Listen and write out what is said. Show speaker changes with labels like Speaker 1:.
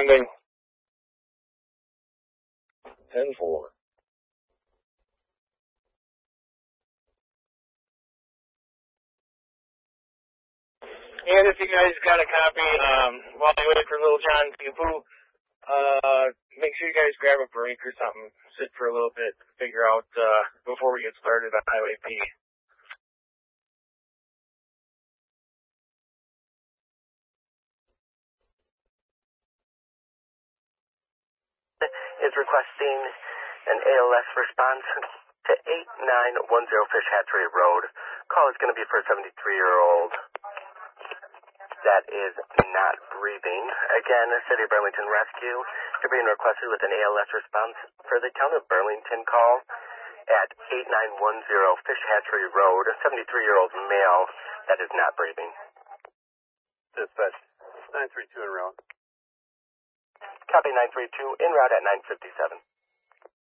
Speaker 1: landing. 10-4. And if you guys got a copy, while you wait for Little John Poo, make sure you guys grab a break or something, sit for a little bit, figure out, before we get started on Highway P.
Speaker 2: Is requesting an ALS response to 8910 Fish Hatchery Road. Call is going to be for a 73-year-old that is not breathing. Again, City of Burlington Rescue. You're being requested with an ALS response for the Town of Burlington call at 8910 Fish Hatchery Road. A 73-year-old male that is not breathing.
Speaker 3: Dispatch 932 en route.
Speaker 2: Copy 932 en route at 957.